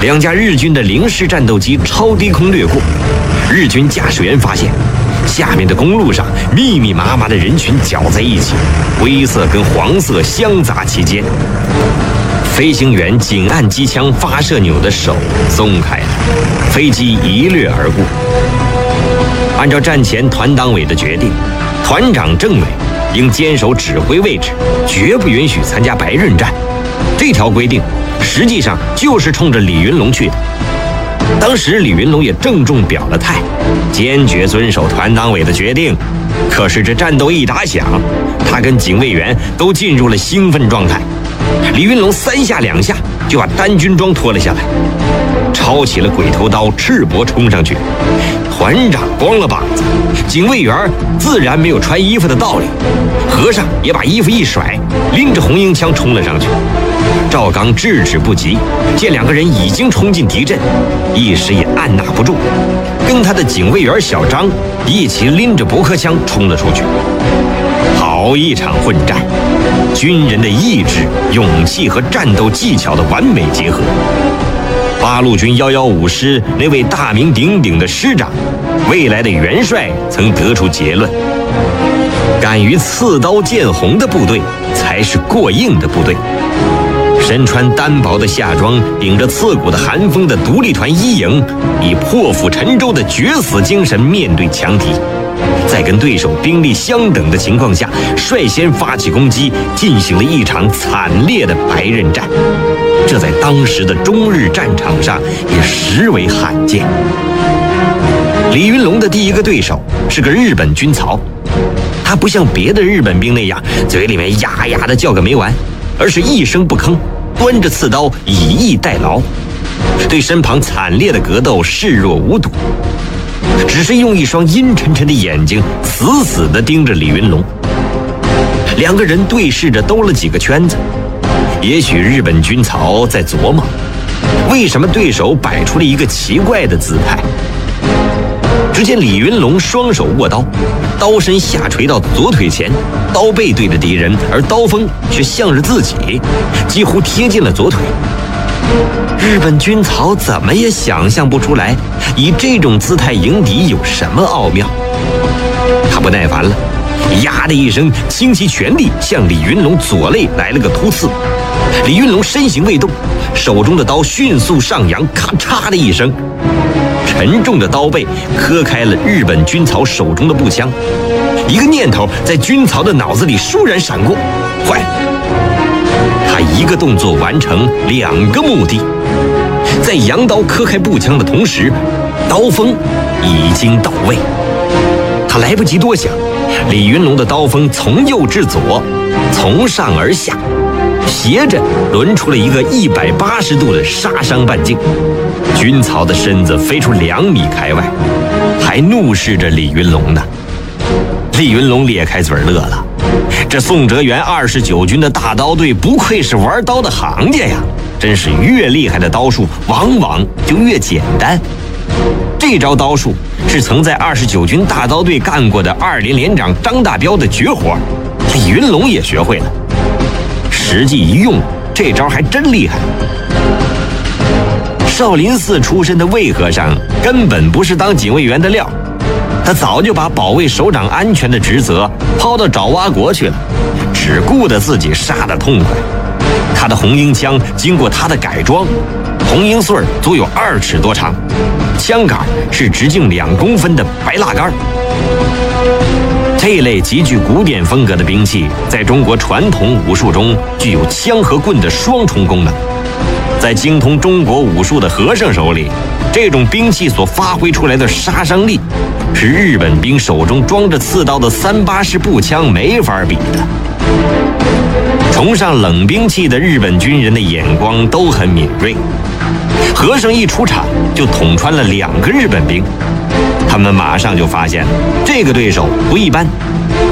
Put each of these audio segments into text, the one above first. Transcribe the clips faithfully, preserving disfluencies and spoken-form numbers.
两架日军的零式战斗机超低空掠过，日军驾驶员发现下面的公路上密密麻麻的人群搅在一起，灰色跟黄色相杂其间。飞行员紧按机枪发射钮的手松开了，飞机一掠而过。按照战前团党委的决定，团长政委应坚守指挥位置，绝不允许参加白刃战。这条规定实际上就是冲着李云龙去的。当时李云龙也郑重表了态，坚决遵守团党委的决定。可是这战斗一打响，他跟警卫员都进入了兴奋状态。李云龙三下两下就把单军装脱了下来，抄起了鬼头刀，赤膊冲上去。团长光了膀子，警卫员自然没有穿衣服的道理。和尚也把衣服一甩，拎着红缨枪冲了上去。赵刚制止不及，见两个人已经冲进敌阵，一时也按捺不住，跟他的警卫员小张一起拎着驳壳枪冲了出去。好一场混战，军人的意志、勇气和战斗技巧的完美结合。八路军一一五师那位大名鼎鼎的师长，未来的元帅曾得出结论：敢于刺刀见红的部队才是过硬的部队。身穿单薄的夏装，顶着刺骨的寒风的独立团一营，以破釜沉舟的决死精神面对强敌，在跟对手兵力相等的情况下，率先发起攻击，进行了一场惨烈的白刃战。这在当时的中日战场上也实为罕见。李云龙的第一个对手是个日本军曹，他不像别的日本兵那样嘴里面呀呀的叫个没完，而是一声不吭，端着刺刀以逸待劳，对身旁惨烈的格斗视若无睹，只是用一双阴沉沉的眼睛死死地盯着李云龙。两个人对视着兜了几个圈子，也许日本军曹在琢磨，为什么对手摆出了一个奇怪的姿态。只见李云龙双手握刀，刀身下垂到左腿前，刀背对着敌人，而刀锋却向着自己，几乎贴近了左腿。日本军曹怎么也想象不出来，以这种姿态迎敌有什么奥妙。他不耐烦了，呀的一声，倾其全力向李云龙左肋来了个突刺。李云龙身形未动，手中的刀迅速上扬，咔嚓的一声，沉重的刀背磕开了日本军曹手中的步枪。一个念头在军曹的脑子里倏然闪过，坏了！他一个动作完成两个目的，在扬刀磕开步枪的同时，刀锋已经到位。他来不及多想，李云龙的刀锋从右至左，从上而下，斜着抡出了一个一百八十度的杀伤半径。军曹的身子飞出两米开外，还怒视着李云龙呢。李云龙咧开嘴乐了，这宋哲元二十九军的大刀队不愧是玩刀的行家呀，真是越厉害的刀术往往就越简单。这招刀术是曾在二十九军大刀队干过的二连连长张大彪的绝活，李云龙也学会了，实际一用，这招还真厉害。少林寺出身的魏和尚根本不是当警卫员的料，他早就把保卫首长安全的职责抛到爪哇国去了，只顾得自己杀得痛快。他的红缨枪经过他的改装，红缨穗足有二尺多长，枪杆是直径两公分的白蜡杆。这类极具古典风格的兵器，在中国传统武术中具有枪和棍的双重功能。在精通中国武术的和尚手里，这种兵器所发挥出来的杀伤力，是日本兵手中装着刺刀的三八式步枪没法比的。崇尚冷兵器的日本军人的眼光都很敏锐，和尚一出场就捅穿了两个日本兵，他们马上就发现这个对手不一般。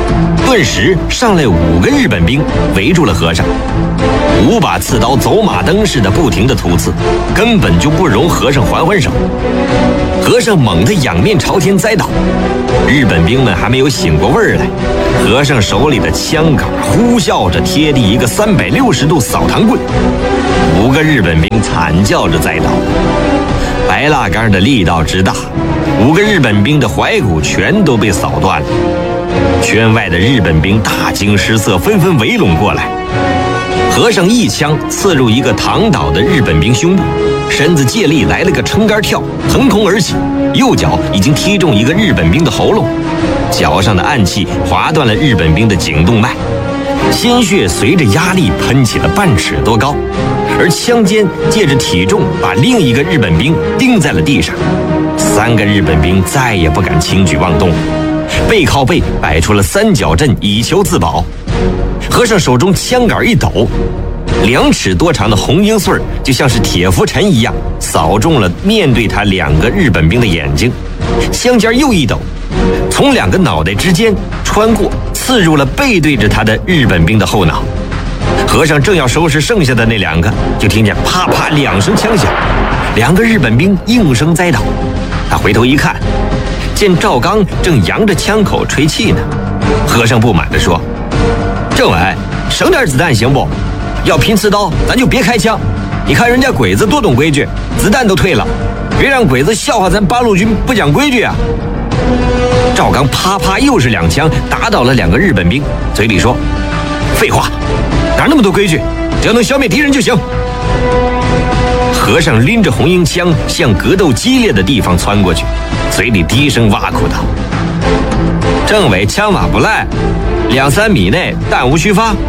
顿时上来五个日本兵围住了和尚，五把刺刀走马灯似的不停地突刺，根本就不容和尚还还手。和尚猛地仰面朝天栽倒，日本兵们还没有醒过味儿来，和尚手里的枪杆呼啸着贴地一个三百六十度扫堂棍，五个日本兵惨叫着栽倒。白蜡杆的力道之大，五个日本兵的踝骨全都被扫断了。圈外的日本兵大惊失色，纷纷围拢过来。和尚一枪刺入一个躺倒的日本兵胸部，身子借力来了个撑杆跳，腾空而起，右脚已经踢中一个日本兵的喉咙，脚上的暗器划断了日本兵的颈动脉，鲜血随着压力喷起了半尺多高，而枪尖借着体重把另一个日本兵钉在了地上。三个日本兵再也不敢轻举妄动，背靠背摆出了三角阵以求自保。和尚手中枪杆一抖，两尺多长的红缨穗就像是铁拂尘一样扫中了面对他两个日本兵的眼睛，枪尖又一抖，从两个脑袋之间穿过，刺入了背对着他的日本兵的后脑。和尚正要收拾剩下的那两个，就听见啪啪两声枪响，两个日本兵应声栽倒。他回头一看，见赵刚正扬着枪口吹气呢。和尚不满地说：“政委，省点子弹行不？要拼刺刀，咱就别开枪。你看人家鬼子多懂规矩，子弹都退了，别让鬼子笑话咱八路军不讲规矩啊！”赵刚啪啪又是两枪打倒了两个日本兵，嘴里说：“废话，哪那么多规矩？只要能消灭敌人就行。”和尚拎着红缨枪向格斗激烈的地方窜过去，嘴里低声挖苦道：“政委枪法不赖，两三米内弹无虚发。”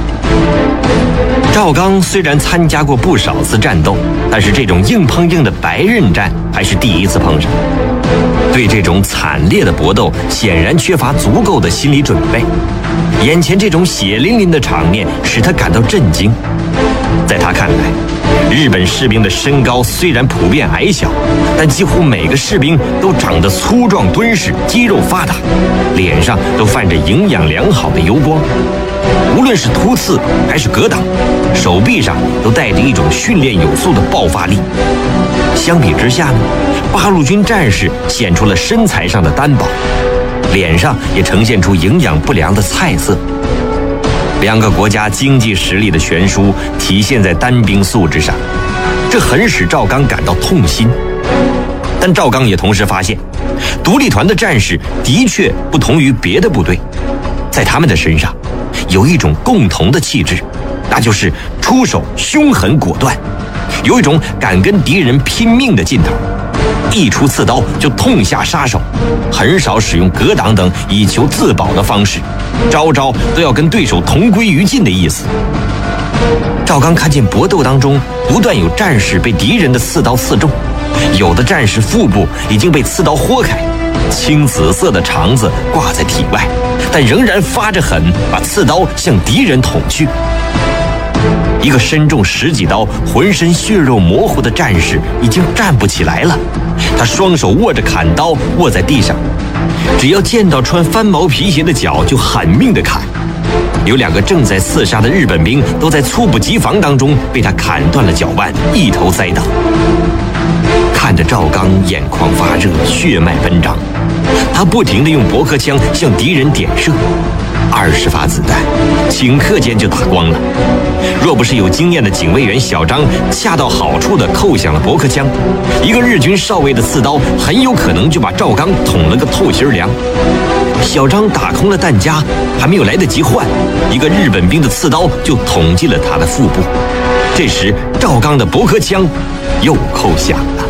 赵刚虽然参加过不少次战斗，但是这种硬碰硬的白刃战还是第一次碰上。对这种惨烈的搏斗显然缺乏足够的心理准备，眼前这种血淋淋的场面使他感到震惊。在他看来，日本士兵的身高虽然普遍矮小，但几乎每个士兵都长得粗壮敦实，肌肉发达，脸上都泛着营养良好的油光。无论是突刺还是格挡，手臂上都带着一种训练有素的爆发力。相比之下呢，八路军战士显出了身材上的单薄，脸上也呈现出营养不良的菜色。两个国家经济实力的悬殊体现在单兵素质上，这很使赵刚感到痛心。但赵刚也同时发现，独立团的战士的确不同于别的部队，在他们的身上有一种共同的气质，那就是出手凶狠果断，有一种敢跟敌人拼命的劲头，一出刺刀就痛下杀手，很少使用格挡等以求自保的方式，招招都要跟对手同归于尽的意思。赵刚看见搏斗当中不断有战士被敌人的刺刀刺中，有的战士腹部已经被刺刀豁开，青紫色的肠子挂在体外，但仍然发着狠，把刺刀向敌人捅去。一个身中十几刀、浑身血肉模糊的战士已经站不起来了，他双手握着砍刀握在地上，只要见到穿翻毛皮鞋的脚就狠命地砍。有两个正在刺杀的日本兵都在猝不及防当中被他砍断了脚腕，一头栽倒。看着赵刚眼眶发热，血脉奔张，他不停地用驳壳枪向敌人点射，二十发子弹顷刻间就打光了。若不是有经验的警卫员小张恰到好处地扣响了驳壳枪，一个日军少尉的刺刀很有可能就把赵刚捅了个透心凉。小张打空了弹夹，还没有来得及换，一个日本兵的刺刀就捅进了他的腹部。这时赵刚的驳壳枪又扣响了。